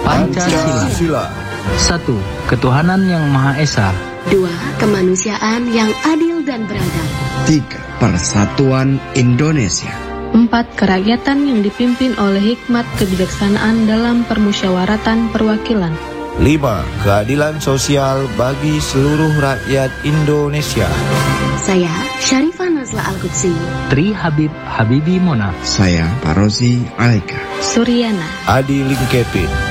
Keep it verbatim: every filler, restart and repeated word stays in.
Pancasila. Satu, ketuhanan yang Maha Esa. Dua, kemanusiaan yang adil dan beradab. Tiga, persatuan Indonesia. Empat, kerakyatan yang dipimpin oleh hikmat kebijaksanaan dalam permusyawaratan perwakilan. Lima, keadilan sosial bagi seluruh rakyat Indonesia. Saya Syarifah Nazla Al-Qudsi. Tri Habib Habibi Mona. Saya Parozi Alaika. Suryana. Adi Lingkepin.